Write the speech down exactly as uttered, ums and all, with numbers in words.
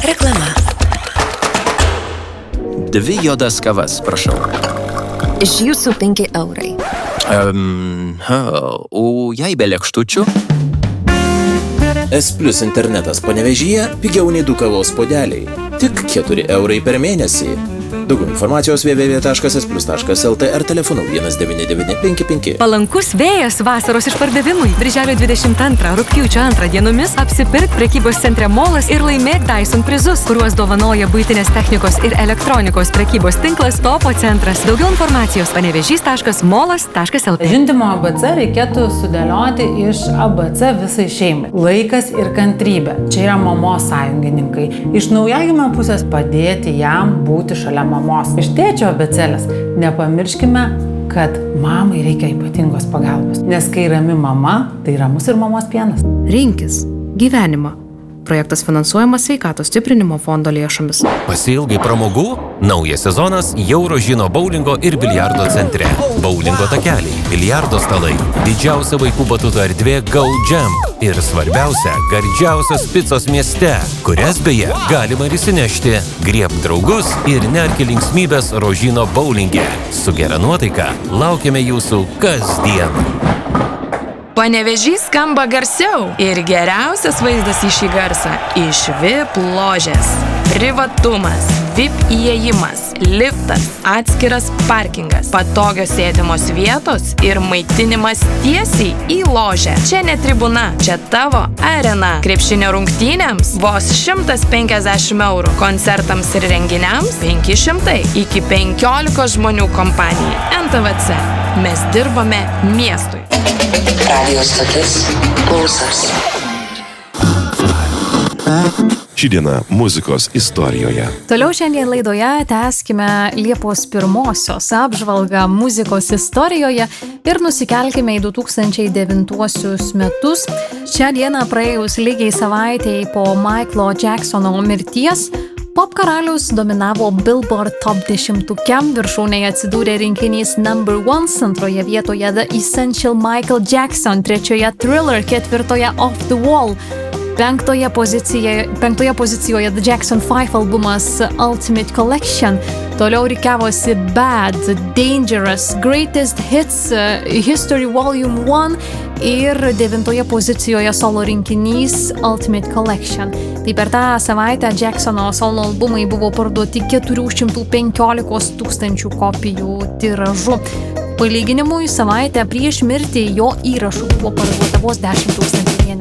Reklama. Dvi juodas kavas, prašau. Iš jūsų penki eurai. Um, ha, o jei be lėkštučių? S Plus internetas Panevėžyje pigiau nei du kavos puodeliai. Tik keturi eurai per mėnesį. Daugiau informacijos w w w taškas s plus taškas l t ar telefonu vienas devyni devyni penki penki. Palankus vėjas vasaros išpardavimui. Birželio dvidešimt antrą, rugpjūčio antrą dienomis apsipirk prekybos centre Molas ir laimėk Dyson prizus, kuriuos dovanoja buitinės technikos ir elektronikos prekybos tinklas Topo centras. Daugiau informacijos panevėžys taškas molas taškas l t. Žindymo A B C reikėtų sudėlioti iš A B C visai šeimai. Laikas ir kantrybė. Čia yra mamos sąjungininkai. Iš naujagimio pusės padėti jam būti šalia mamos. Iš tėčio abėcėlės nepamirškime, kad mamai reikia ypatingos pagalbos. Nes kai rami mama, tai ramus ir mamos pienas. Rinkis gyvenimą. Projektas finansuojamas Sveikatos stiprinimo fondo lėšomis. Pasiilgai pramogų? Naujas sezonas jau Rožino boulingo ir biliardo centre. Boulingo takeliai, biliardo stalai, didžiausia vaikų batuto erdvė Go Jam ir svarbiausia, gardžiausios picos mieste, kurias beje galima ir įsinešti. Griebk draugus ir nerki linksmybės Rožino boulinge. Su gera nuotaika laukiame jūsų kasdien. Panevėžys skamba garsiau ir geriausias vaizdas į šį garsą iš V I P ložės. Privatumas, V I P įėjimas, liftas, atskiras parkingas, patogios sėdimos vietos ir maitinimas tiesiai į ložę. Čia ne tribuna, čia tavo arena. Krepšinio rungtynėms vos šimtas penkiasdešimt eurų, koncertams ir renginiams penki šimtai, iki penkiolikos žmonių kompanijai. N T V C. Mes dirbame miestui. Radio stotis Pulsas. Ši diena muzikos istorijoje. Toliau šiandien laidoje tęskime Liepos pirmosios apžvalgą muzikos istorijoje ir nusikelkime į du tūkstančiai devintuosius metus. Šią dieną praėjus lygiai savaitei po Michaelo Jacksono mirties, pop karalius dominavo Billboard Top dešimtuke, viršūnėje atsidūrė rinkinys Number One, antroje vietoje The Essential Michael Jackson, trečioje Thriller, ketvirtoje Off the Wall. Penktoje pozicijoje, penktoje pozicijoje The Jackson five albumas Ultimate Collection, toliau rikiavosi Bad, Dangerous, Greatest Hits, History Volume one ir devintoje pozicijoje solo rinkinys Ultimate Collection. Tai per tą savaitę Jacksono solo albumai buvo parduoti keturi šimtai penkiolika tūkstančių kopijų tiražu. Palyginimui, savaitę prieš mirtį jo įrašų buvo parduota vos dešimt tūkstančių.